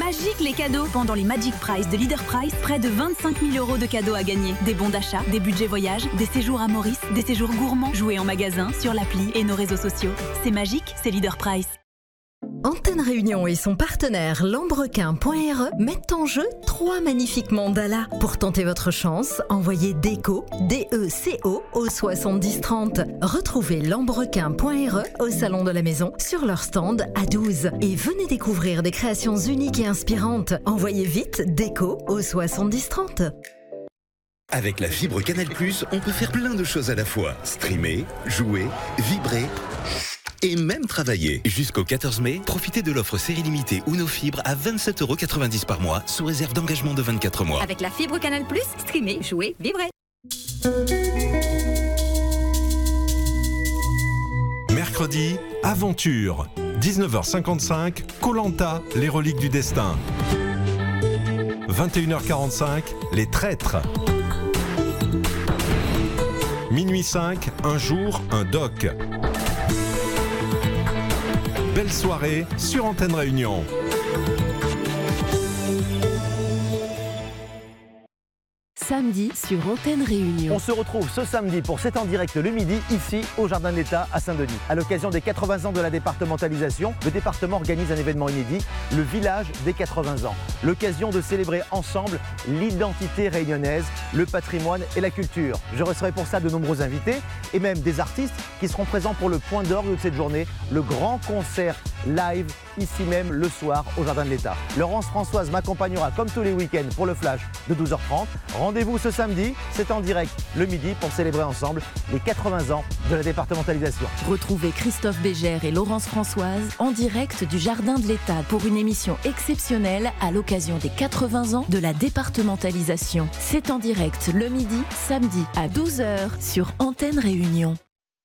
magiques les cadeaux. Pendant les Magic Prize de Leader Price, près de 25 000 € de cadeaux à gagner. Des bons d'achat, des budgets voyage, des séjours à Maurice, des séjours gourmands, joués en magasin, sur l'appli et nos réseaux sociaux. C'est magique, c'est Leader Price. Antenne Réunion et son partenaire Lambrequin.re mettent en jeu 3 magnifiques mandalas. Pour tenter votre chance, envoyez DECO, D-E-C-O au 70 30. Retrouvez Lambrequin.re au Salon de la Maison sur leur stand à 12. Et venez découvrir des créations uniques et inspirantes. Envoyez vite DECO au 70 30. Avec la fibre Canal+, on peut faire plein de choses à la fois. Streamer, jouer, vibrer et même travailler. Jusqu'au 14 mai, profitez de l'offre série limitée Uno Fibre à 27,90 € par mois, sous réserve d'engagement de 24 mois. Avec la fibre Canal+, streamer, jouer, vibrer. Mercredi, aventure. 19h55, Koh-Lanta, les reliques du destin. 21h45, les traîtres. Minuit 5, un jour, un doc. Belle soirée sur Antenne Réunion. Samedi sur Antenne Réunion. On se retrouve ce samedi pour C'est en direct le midi, ici au Jardin de l'État à Saint-Denis. À l'occasion des 80 ans de la départementalisation, le département organise un événement inédit, le Village des 80 ans. L'occasion de célébrer ensemble l'identité réunionnaise, le patrimoine et la culture. Je recevrai pour ça de nombreux invités et même des artistes qui seront présents pour le point d'orgue de cette journée, le grand concert live ici même le soir au Jardin de l'État. Laurence Françoise m'accompagnera comme tous les week-ends pour le flash de 12h30. Rendez-vous ce samedi, c'est en direct le midi pour célébrer ensemble les 80 ans de la départementalisation. Retrouvez Christophe Bégère et Laurence Françoise en direct du Jardin de l'État pour une émission exceptionnelle à l'occasion des 80 ans de la départementalisation. C'est en direct le midi, samedi à 12h sur Antenne Réunion.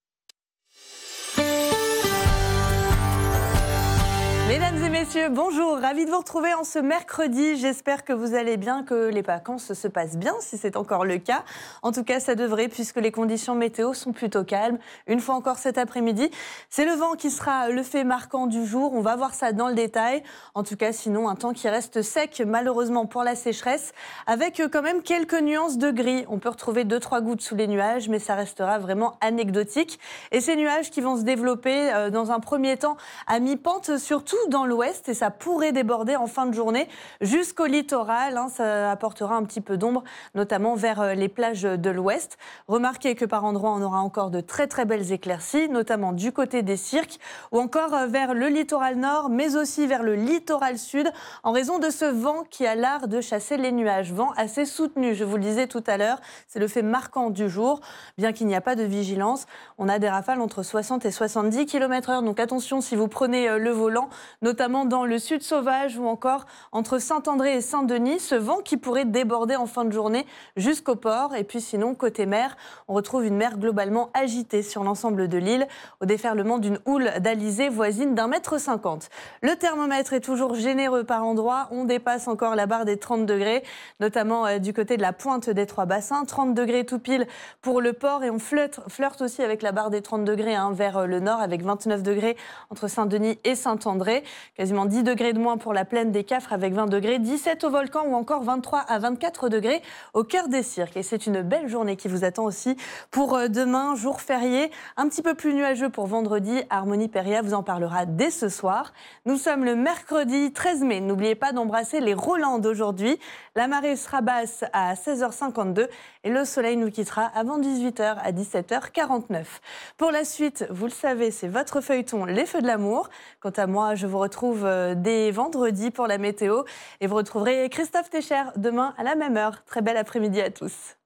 Mesdames et messieurs, bonjour, ravi de vous retrouver en ce mercredi. J'espère que vous allez bien, que les vacances se passent bien, si c'est encore le cas. En tout cas, ça devrait, puisque les conditions météo sont plutôt calmes. Une fois encore cet après-midi, c'est le vent qui sera le fait marquant du jour. On va voir ça dans le détail. En tout cas, sinon, un temps qui reste sec, malheureusement pour la sécheresse, avec quand même quelques nuances de gris. On peut retrouver 2-3 gouttes sous les nuages, mais ça restera vraiment anecdotique. Et ces nuages qui vont se développer dans un premier temps à mi-pente, surtout dans l'ouest, et ça pourrait déborder en fin de journée jusqu'au littoral. Ça apportera un petit peu d'ombre, notamment vers les plages de l'ouest. Remarquez que par endroits, on aura encore de très très belles éclaircies, notamment du côté des cirques ou encore vers le littoral nord, mais aussi vers le littoral sud, en raison de ce vent qui a l'art de chasser les nuages. Vent assez soutenu, je vous le disais tout à l'heure, c'est le fait marquant du jour. Bien qu'il n'y a pas de vigilance, on a des rafales entre 60 et 70 km/h. Donc attention si vous prenez le volant, notamment dans le sud sauvage ou encore entre Saint-André et Saint-Denis, ce vent qui pourrait déborder en fin de journée jusqu'au port. Et puis sinon, côté mer, on retrouve une mer globalement agitée sur l'ensemble de l'île, au déferlement d'une houle d'alizé voisine d'1,50 m. Le thermomètre est toujours généreux par endroits, on dépasse encore la barre des 30 degrés, notamment du côté de la pointe des Trois-Bassins, 30 degrés tout pile pour le port, et on flirte aussi avec la barre des 30 degrés vers le nord, avec 29 degrés entre Saint-Denis et Saint-André. Quasiment 10 degrés de moins pour la plaine des Cafres avec 20 degrés, 17 au volcan ou encore 23 à 24 degrés au cœur des cirques. Et c'est une belle journée qui vous attend aussi pour demain, jour férié, un petit peu plus nuageux pour vendredi. Harmonie Péria vous en parlera dès ce soir. Nous sommes le mercredi 13 mai. N'oubliez pas d'embrasser les Rolandes aujourd'hui. La marée sera basse à 16h52 et le soleil nous quittera avant 18h à 17h49. Pour la suite, vous le savez, c'est votre feuilleton Les Feux de l'amour. Quant à moi, je vous retrouve dès vendredi pour la météo et vous retrouverez Christophe Técher demain à la même heure. Très bel après-midi à tous.